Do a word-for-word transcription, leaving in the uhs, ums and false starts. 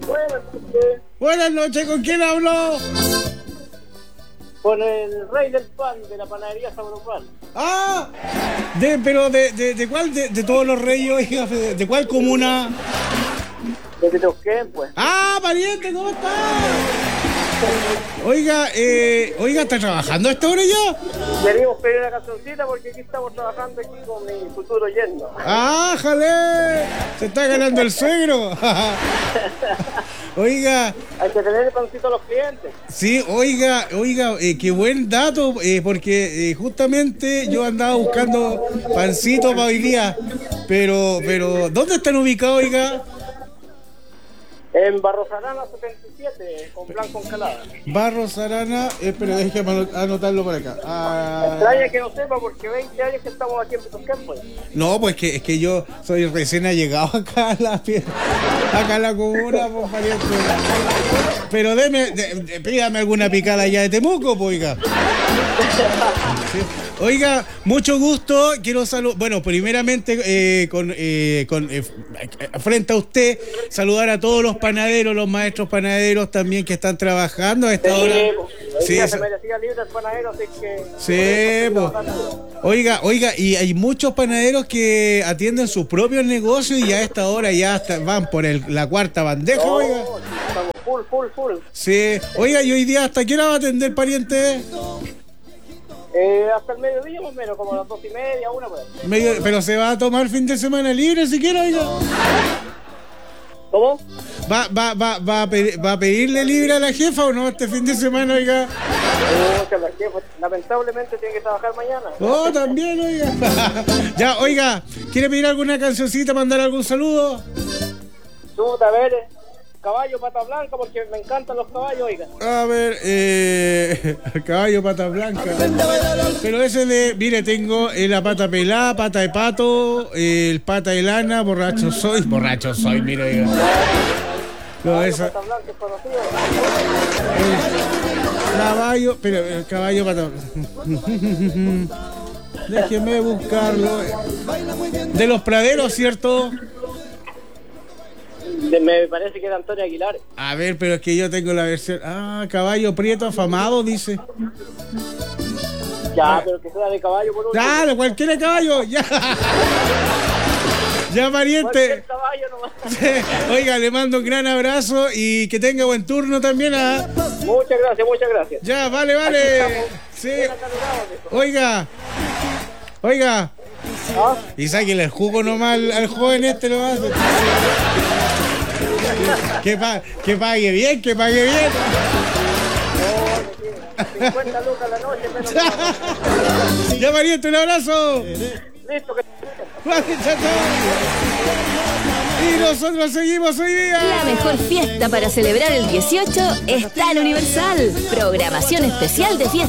Buenas noches. Buenas noches, ¿con quién hablo? Con el rey del pan de la panadería Sabor Pan. Ah, de, pero de, de, de cuál de, de todos los reyes, oiga, de, de cuál comuna. De Teuquén, pues. Ah, pariente, ¿cómo estás? Oiga, eh, oiga, ¿está trabajando a esta hora ya? Queríamos pedir una cancioncita porque aquí estamos trabajando aquí con mi futuro yerno. ¡Ah, jale! Se está ganando el suegro. Oiga. Hay que tener el pancito a los clientes. Sí, oiga, oiga, eh, qué buen dato, eh, porque eh, justamente yo andaba buscando pancito para hoy día, pero, pero, ¿dónde están ubicados, oiga? En Barros Arana setenta y siete, con Blanco Encalada. Barros Arana, eh, pero déjeme anotarlo por acá. Ah, extraña que no sepa porque veinte años que estamos aquí en Teuquén, pues. No, pues que, es que yo soy recién allegado acá a la, acá a la comuna, pues, pariente. Pero deme, de, de, pídame alguna picada allá de Temuco, pues, oiga. Sí. Oiga, mucho gusto, quiero saludar, bueno, primeramente eh, con, eh, con eh, frente a usted, saludar a todos los panaderos, los maestros panaderos también que están trabajando a esta sí, hora. Sí, sí, se merecía libre el panadero, así que... Sí, pues. Oiga, oiga, y hay muchos panaderos que atienden sus propios negocios y a esta hora ya hasta van por el, la cuarta bandeja, no, oiga. Estamos full, full, full. Sí, oiga, y hoy día hasta qué hora va a atender, pariente. Eh, hasta el mediodía más o menos, como a las dos y media, una pues. Medio, pero se va a tomar fin de semana libre siquiera, oiga. ¿Cómo? ¿Va, va, va, va, a pedir, ¿Va a pedirle libre a la jefa o no este fin de semana, oiga? Oh, la jefa, lamentablemente tiene que trabajar mañana. Oh, también, oiga. Ya, oiga, ¿quiere pedir alguna cancioncita, mandar algún saludo? Tú, a ver, caballo pata blanca, porque me encantan los caballos, oiga. A ver, eh, caballo pata blanca. Pero ese de, mire, tengo eh, la pata pelada, pata de pato, eh, el pata de lana, borracho soy, borracho soy, mire, oiga. No, esa. Pata blanca es conocido. El caballo, pero el caballo pata. Déjeme buscarlo. De los praderos, ¿cierto? Me parece que era Antonio Aguilar. A ver, pero es que yo tengo la versión. Ah, caballo prieto afamado, dice. Ya, pero que sea de caballo por último. Claro, cualquier caballo, ya. Ya, pariente. Cualquier caballo nomás. Sí. Oiga, le mando un gran abrazo y que tenga buen turno también. ¿Ah? Muchas gracias, muchas gracias. Ya, vale, vale. Sí. Oiga, oiga. ¿Ah? Y sáquenle el jugo nomás al, al joven este, lo hace. Que, pa, que pague bien, que pague bien. cincuenta lucas la noche, pero... Ya, pariente, un abrazo. Listo, que... Y nosotros seguimos hoy día. La mejor fiesta para celebrar el dieciocho está en Universal. Programación especial de fiesta.